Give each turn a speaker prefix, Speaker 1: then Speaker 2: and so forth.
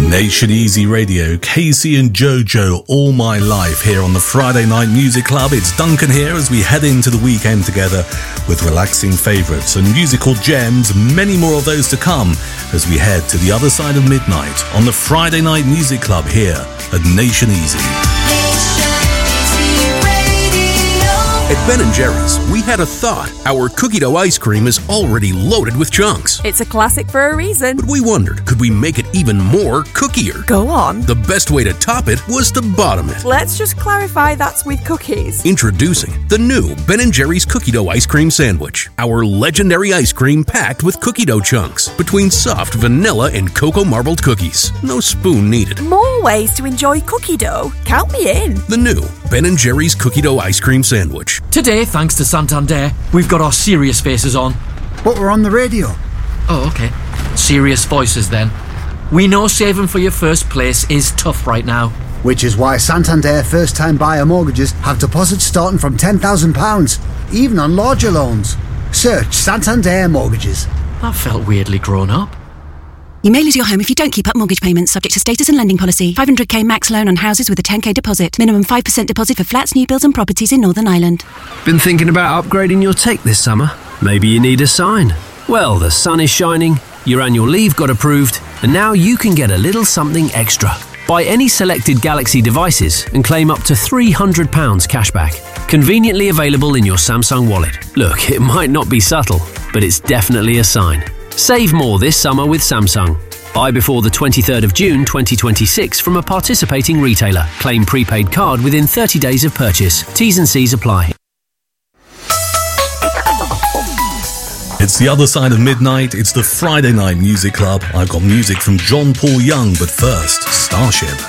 Speaker 1: Nation Easy Radio, Casey and Jojo, All My Life here on the Friday Night Music Club. It's Duncan here as we head into the weekend together with relaxing favourites and musical gems, many more of those to come as we head to the other side of midnight on the Friday Night Music Club here at Nation Easy.
Speaker 2: At Ben & Jerry's, we had a thought. Our cookie dough ice cream is already loaded with chunks.
Speaker 3: It's a classic for a reason.
Speaker 2: But we wondered, could we make it even more cookier?
Speaker 3: Go on.
Speaker 2: The best way to top it was to bottom it.
Speaker 3: Let's just clarify that's with cookies.
Speaker 2: Introducing the new Ben & Jerry's cookie dough ice cream sandwich. Our legendary ice cream packed with cookie dough chunks between soft vanilla and cocoa marbled cookies. No spoon needed.
Speaker 3: More ways to enjoy cookie dough. Count me in.
Speaker 2: The new Ben & Jerry's cookie dough ice cream sandwich.
Speaker 4: Today, thanks to Santander, we've got our serious faces on.
Speaker 5: But we're on the radio.
Speaker 4: Oh, okay. Serious voices then. We know saving for your first place is tough right now.
Speaker 5: Which is why Santander first-time buyer mortgages have deposits starting from £10,000, even on larger loans. Search Santander Mortgages.
Speaker 4: That felt weirdly grown up.
Speaker 6: You may lose your home if you don't keep up mortgage payments, subject to status and lending policy. 500k max loan on houses with a 10k deposit. Minimum 5% deposit for flats, new builds and properties in Northern Ireland.
Speaker 7: Been thinking about upgrading your tech this summer? Maybe you need a sign. Well, the sun is shining, your annual leave got approved, and now you can get a little something extra. Buy any selected Galaxy devices and claim up to £300 cashback. Conveniently available in your Samsung wallet. Look, it might not be subtle, but it's definitely a sign. Save more this summer with Samsung. Buy before the 23rd of June 2026 from a participating retailer. Claim prepaid card within 30 days of purchase. T's and C's apply.
Speaker 1: It's the other side of midnight. It's the Friday Night Music Club. I've got music from John Paul Young, but first, Starship.